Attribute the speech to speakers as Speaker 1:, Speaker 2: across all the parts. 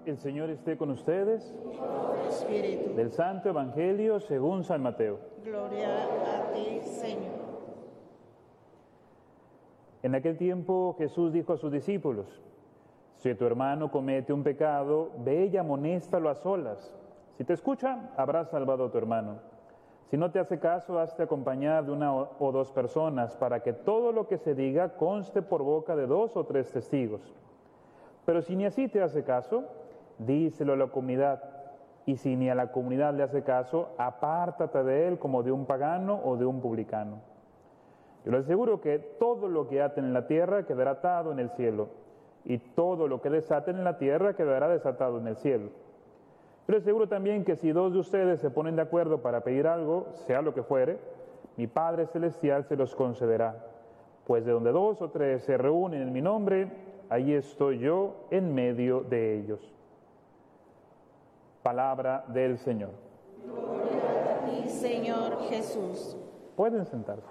Speaker 1: El Señor esté con ustedes.
Speaker 2: Espíritu.
Speaker 1: Del Santo Evangelio según San Mateo.
Speaker 2: Gloria a ti, Señor.
Speaker 1: En aquel tiempo Jesús dijo a sus discípulos: si tu hermano comete un pecado, ve y amonéstalo a solas. Si te escucha, habrás salvado a tu hermano. Si no te hace caso, hazte acompañar de una o dos personas, para que todo lo que se diga conste por boca de 2 o 3 testigos. Pero si ni así te hace caso, díselo a la comunidad. Y si ni a la comunidad le hace caso, apártate de él como de un pagano o de un publicano. Yo les aseguro que todo lo que aten en la tierra quedará atado en el cielo, y todo lo que desaten en la tierra quedará desatado en el cielo. Pero les aseguro también que si 2 de ustedes se ponen de acuerdo para pedir algo, sea lo que fuere, mi Padre Celestial se los concederá. Pues de donde 2 o 3 se reúnen en mi nombre, ahí estoy yo en medio de ellos. Palabra del Señor.
Speaker 2: Gloria a ti, Señor Jesús.
Speaker 1: Pueden sentarse.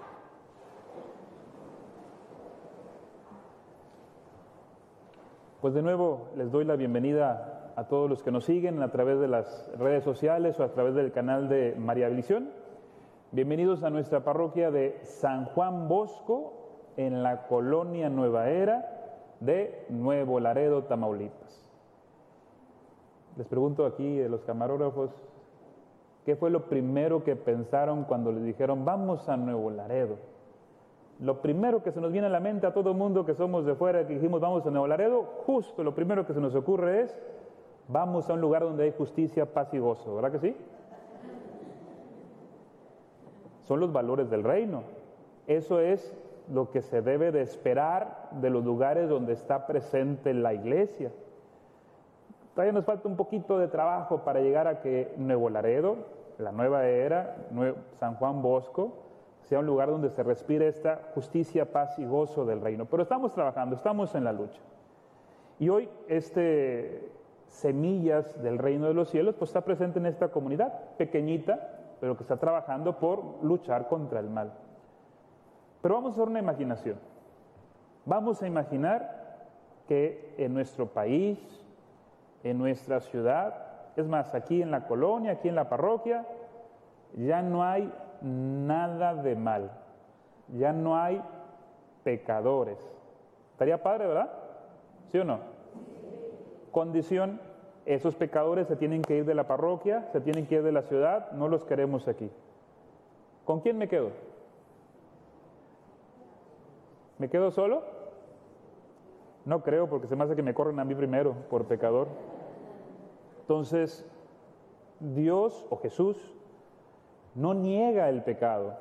Speaker 1: Pues de nuevo les doy la bienvenida a todos los que nos siguen a través de las redes sociales o a través del canal de María Visión. Bienvenidos a nuestra parroquia de San Juan Bosco, en la colonia Nueva Era de Nuevo Laredo, Tamaulipas. Les pregunto aquí a los camarógrafos, ¿qué fue lo primero que pensaron cuando les dijeron vamos a Nuevo Laredo? Lo primero que se nos viene a la mente a todo el mundo que somos de fuera, que dijimos vamos a Nuevo Laredo, justo lo primero que se nos ocurre es vamos a un lugar donde hay justicia, paz y gozo, ¿verdad que sí? Son los valores del reino. Eso es lo que se debe de esperar de los lugares donde está presente la iglesia. Todavía nos falta un poquito de trabajo para llegar a que Nuevo Laredo, la Nueva Era, San Juan Bosco, sea un lugar donde se respire esta justicia, paz y gozo del reino. Pero estamos trabajando, estamos en la lucha. Y hoy semillas del reino de los cielos pues está presente en esta comunidad pequeñita, pero que está trabajando por luchar contra el mal. Pero vamos a hacer una imaginación. Vamos a imaginar que en nuestro país, en nuestra ciudad, es más, aquí en la colonia, aquí en la parroquia, ya no hay nada de mal, ya no hay pecadores. Estaría padre, ¿verdad? ¿Sí o no? Condición, esos pecadores se tienen que ir de la parroquia, se tienen que ir de la ciudad, no los queremos aquí. ¿Con quién me quedo? ¿Me quedo solo? No creo, porque se me hace que me corren a mí primero por pecador. Entonces, Dios o Jesús no niega el pecado.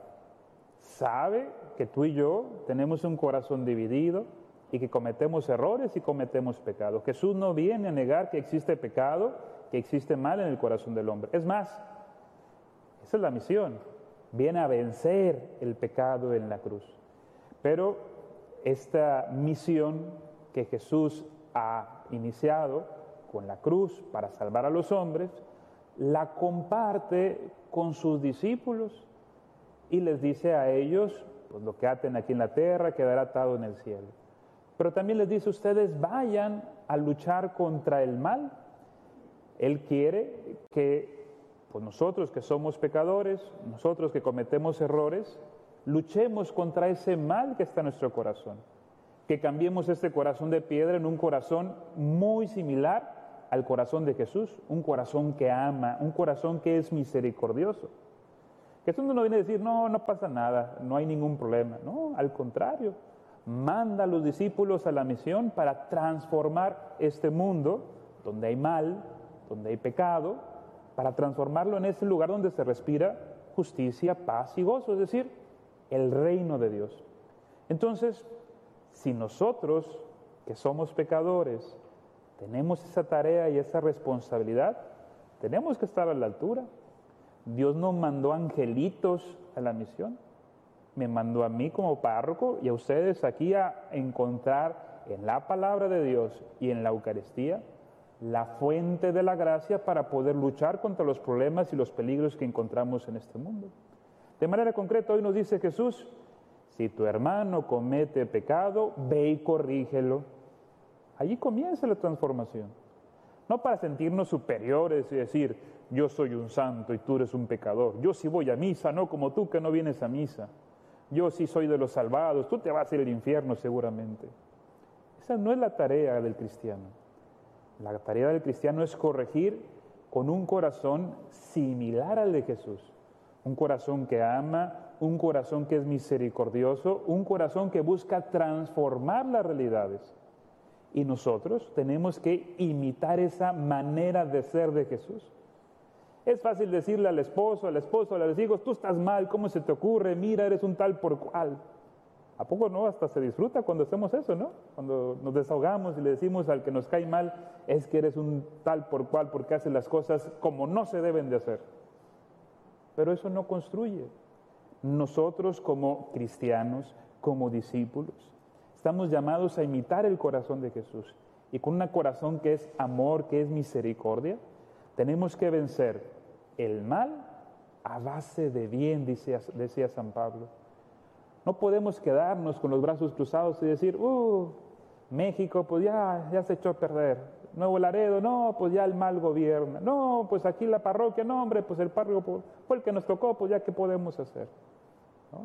Speaker 1: Sabe que tú y yo tenemos un corazón dividido y que cometemos errores y cometemos pecados. Jesús no viene a negar que existe pecado, que existe mal en el corazón del hombre. Es más, esa es la misión. Viene a vencer el pecado en la cruz. Pero esta misión que Jesús ha iniciado con la cruz para salvar a los hombres, la comparte con sus discípulos y les dice a ellos, pues lo que aten aquí en la tierra quedará atado en el cielo. Pero también les dice, ustedes vayan a luchar contra el mal. Él quiere que pues nosotros que somos pecadores, nosotros que cometemos errores, luchemos contra ese mal que está en nuestro corazón. Que cambiemos este corazón de piedra en un corazón muy similar al corazón de Jesús, un corazón que ama, un corazón que es misericordioso. Jesús no viene a decir, no pasa nada, no hay ningún problema. No, al contrario, manda a los discípulos a la misión para transformar este mundo donde hay mal, donde hay pecado, para transformarlo en ese lugar donde se respira justicia, paz y gozo, es decir, el reino de Dios. Entonces, si nosotros, que somos pecadores, tenemos esa tarea y esa responsabilidad, tenemos que estar a la altura. Dios no mandó angelitos a la misión, me mandó a mí como párroco y a ustedes aquí a encontrar en la palabra de Dios y en la Eucaristía la fuente de la gracia para poder luchar contra los problemas y los peligros que encontramos en este mundo. De manera concreta, hoy nos dice Jesús, si tu hermano comete pecado, ve y corrígelo. Allí comienza la transformación. No para sentirnos superiores y decir, yo soy un santo y tú eres un pecador. Yo sí voy a misa, no como tú que no vienes a misa. Yo sí soy de los salvados, tú te vas a ir al infierno seguramente. Esa no es la tarea del cristiano. La tarea del cristiano es corregir con un corazón similar al de Jesús. Un corazón que ama, un corazón que es misericordioso, un corazón que busca transformar las realidades. Y nosotros tenemos que imitar esa manera de ser de Jesús. Es fácil decirle al esposo, a los hijos, tú estás mal, ¿cómo se te ocurre? Mira, eres un tal por cual. ¿A poco no? Hasta se disfruta cuando hacemos eso, ¿no? Cuando nos desahogamos y le decimos al que nos cae mal, es que eres un tal por cual porque haces las cosas como no se deben de hacer. Pero eso no construye. Nosotros como cristianos, como discípulos, estamos llamados a imitar el corazón de Jesús. Y con un corazón que es amor, que es misericordia, tenemos que vencer el mal a base de bien, decía San Pablo. No podemos quedarnos con los brazos cruzados y decir, México, pues ya se echó a perder. Nuevo Laredo, no, pues ya el mal gobierna. No, pues aquí la parroquia, no, hombre, pues el párroco fue el que nos tocó, pues ya qué podemos hacer. ¿No?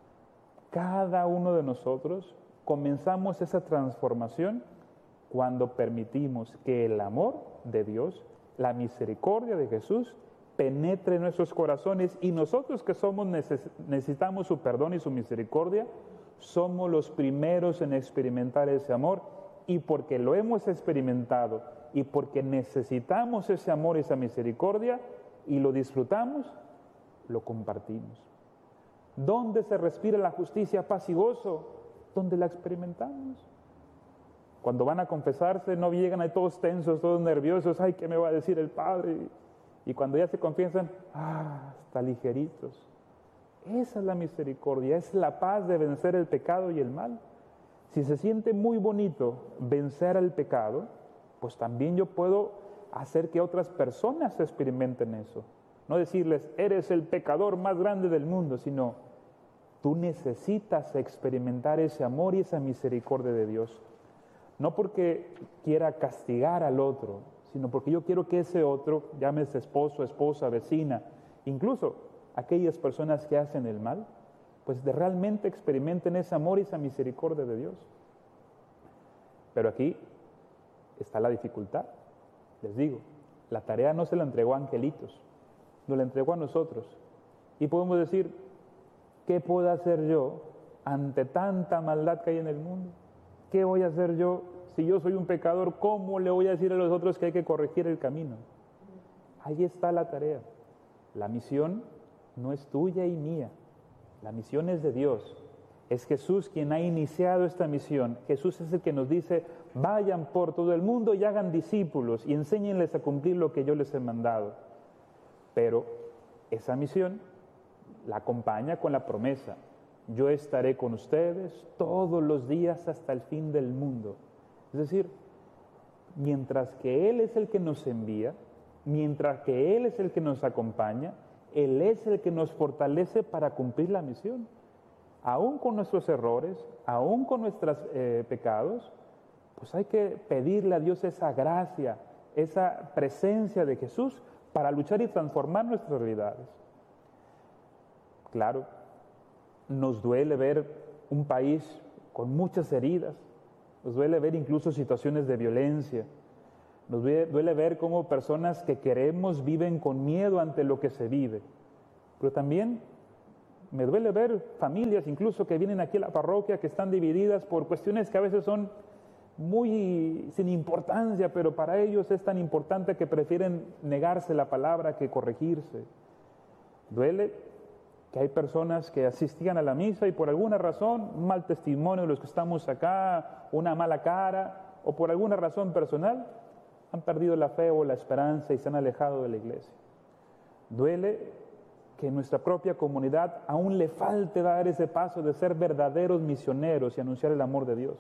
Speaker 1: Cada uno de nosotros comenzamos esa transformación cuando permitimos que el amor de Dios, la misericordia de Jesús, penetre en nuestros corazones y nosotros que necesitamos su perdón y su misericordia, somos los primeros en experimentar ese amor y porque lo hemos experimentado y porque necesitamos ese amor y esa misericordia y lo disfrutamos, lo compartimos. ¿Dónde se respira la justicia, paz y gozo? ¿Dónde la experimentamos? Cuando van a confesarse no llegan ahí todos tensos, todos nerviosos, ay, ¿qué me va a decir el Padre? Y cuando ya se confiesan, hasta ligeritos. Esa es la misericordia, es la paz de vencer el pecado y el mal. Si se siente muy bonito vencer al pecado, pues también yo puedo hacer que otras personas experimenten eso. No decirles, eres el pecador más grande del mundo, sino tú necesitas experimentar ese amor y esa misericordia de Dios. No porque quiera castigar al otro, sino porque yo quiero que ese otro, llámese esposo, esposa, vecina, incluso aquellas personas que hacen el mal, pues realmente experimenten ese amor y esa misericordia de Dios. Pero aquí está la dificultad. Les digo, la tarea no se la entregó a angelitos, nos la entregó a nosotros. Y podemos decir, ¿qué puedo hacer yo ante tanta maldad que hay en el mundo? ¿Qué voy a hacer yo? Si yo soy un pecador, ¿cómo le voy a decir a los otros que hay que corregir el camino? Ahí está la tarea. La misión no es tuya y mía. La misión es de Dios. Es Jesús quien ha iniciado esta misión. Jesús es el que nos dice, vayan por todo el mundo y hagan discípulos y enséñenles a cumplir lo que yo les he mandado. Pero esa misión la acompaña con la promesa. Yo estaré con ustedes todos los días hasta el fin del mundo. Es decir, mientras que Él es el que nos envía, mientras que Él es el que nos acompaña, Él es el que nos fortalece para cumplir la misión. Aún con nuestros errores, aún con nuestros pecados, pues hay que pedirle a Dios esa gracia, esa presencia de Jesús para luchar y transformar nuestras realidades. Claro, nos duele ver un país con muchas heridas, nos duele ver incluso situaciones de violencia, nos duele ver cómo personas que queremos viven con miedo ante lo que se vive, pero también me duele ver familias incluso que vienen aquí a la parroquia que están divididas por cuestiones que a veces son muy sin importancia, pero para ellos es tan importante que prefieren negarse la palabra que corregirse. Duele que hay personas que asistían a la misa y por alguna razón, un mal testimonio de los que estamos acá, una mala cara o por alguna razón personal, han perdido la fe o la esperanza y se han alejado de la iglesia. Duele que en nuestra propia comunidad aún le falte dar ese paso de ser verdaderos misioneros y anunciar el amor de Dios.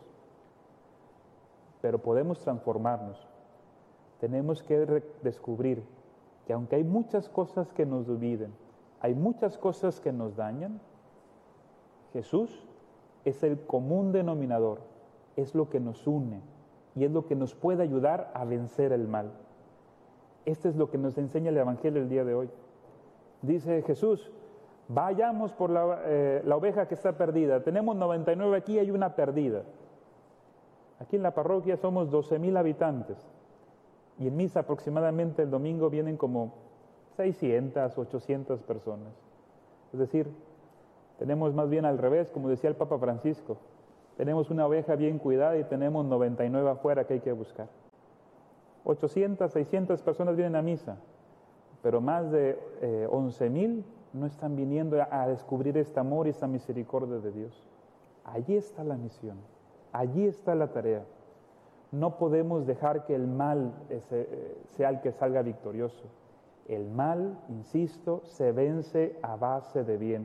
Speaker 1: Pero podemos transformarnos. Tenemos que descubrir que aunque hay muchas cosas que nos dividen, hay muchas cosas que nos dañan, Jesús es el común denominador, es lo que nos une y es lo que nos puede ayudar a vencer el mal. Esto es lo que nos enseña el Evangelio el día de hoy. Dice Jesús, vayamos por la oveja que está perdida. Tenemos 99 aquí, hay una perdida. Aquí en la parroquia somos 12,000 habitantes y en misa aproximadamente el domingo vienen como 600, 800 personas. Es decir, tenemos más bien al revés, como decía el Papa Francisco. Tenemos una oveja bien cuidada y tenemos 99 afuera que hay que buscar. 800, 600 personas vienen a misa, pero más de 11,000 no están viniendo a descubrir este amor y esta misericordia de Dios. Allí está la misión, allí está la tarea. No podemos dejar que el mal sea el que salga victorioso. El mal, insisto, se vence a base de bien.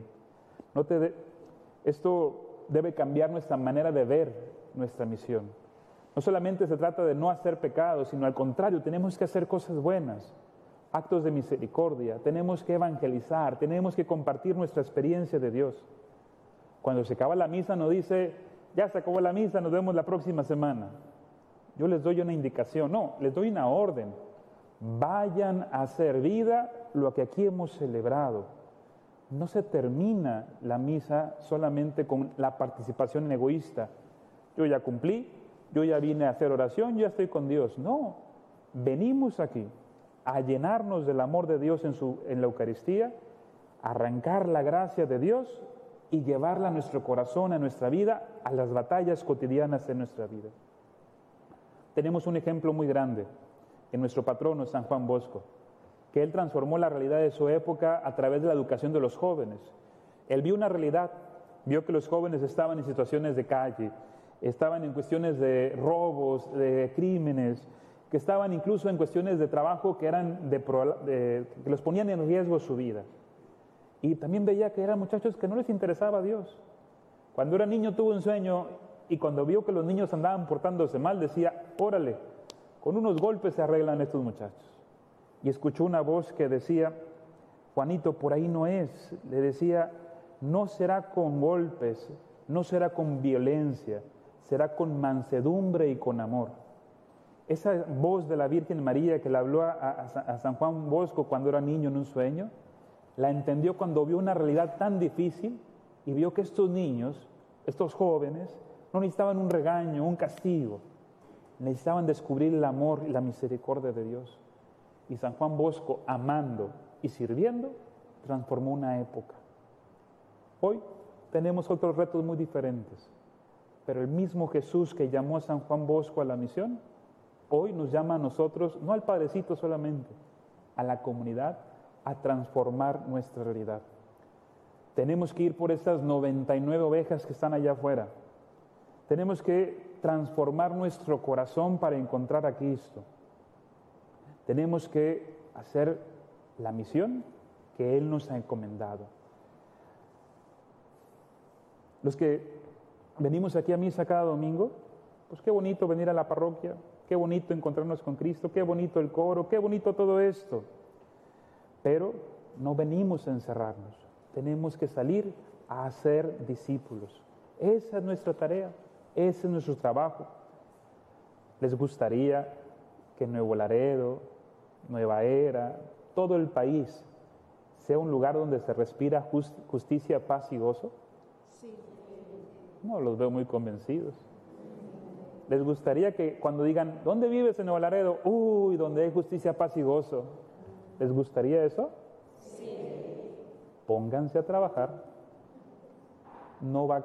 Speaker 1: Esto debe cambiar nuestra manera de ver nuestra misión. No solamente se trata de no hacer pecados, sino al contrario, tenemos que hacer cosas buenas, actos de misericordia, tenemos que evangelizar, tenemos que compartir nuestra experiencia de Dios. Cuando se acaba la misa no dice, ya se acabó la misa, nos vemos la próxima semana. Yo les doy una indicación, no, les doy una orden. Vayan a hacer vida lo que aquí hemos celebrado. No se termina la misa solamente con la participación egoísta. Yo ya cumplí, yo ya vine a hacer oración, yo ya estoy con Dios. No, venimos aquí a llenarnos del amor de Dios en la Eucaristía, arrancar la gracia de Dios y llevarla a nuestro corazón, a nuestra vida, a las batallas cotidianas de nuestra vida. Tenemos un ejemplo muy grande en nuestro patrono San Juan Bosco, que él transformó la realidad de su época a través de la educación de los jóvenes. Él vio una realidad, vio que los jóvenes estaban en situaciones de calle, estaban en cuestiones de robos, de crímenes, que estaban incluso en cuestiones de trabajo que que los ponían en riesgo su vida. Y también veía que eran muchachos que no les interesaba a Dios. Cuando era niño tuvo un sueño y cuando vio que los niños andaban portándose mal, decía, órale, con unos golpes se arreglan estos muchachos. Y escuchó una voz que decía, Juanito, por ahí no es. Le decía, no será con golpes, no será con violencia, será con mansedumbre y con amor. Esa voz de la Virgen María que le habló a San Juan Bosco cuando era niño en un sueño, la entendió cuando vio una realidad tan difícil y vio que estos niños, estos jóvenes, no necesitaban un regaño, un castigo, necesitaban descubrir el amor y la misericordia de Dios. Y San Juan Bosco, amando y sirviendo, transformó una época. Hoy tenemos otros retos muy diferentes, pero el mismo Jesús que llamó a San Juan Bosco a la misión, hoy nos llama a nosotros, no al Padrecito solamente, a la comunidad, a transformar nuestra realidad. Tenemos que ir por esas 99 ovejas que están allá afuera. Tenemos que transformar nuestro corazón para encontrar a Cristo. Tenemos que hacer la misión que Él nos ha encomendado. Los que venimos aquí a misa cada domingo, pues qué bonito venir a la parroquia, qué bonito encontrarnos con Cristo, qué bonito el coro, qué bonito todo esto. Pero no venimos a encerrarnos, tenemos que salir a hacer discípulos. Esa es nuestra tarea, ese es nuestro trabajo. ¿Les gustaría que Nuevo Laredo, Nueva Era, todo el país sea un lugar donde se respira justicia, paz y gozo?
Speaker 2: Sí.
Speaker 1: No los veo muy convencidos. ¿Les gustaría que cuando digan, ¿dónde vives en Nuevo Laredo? Uy, donde hay justicia, paz y gozo. ¿Les gustaría eso? Sí. Pónganse a trabajar. No va a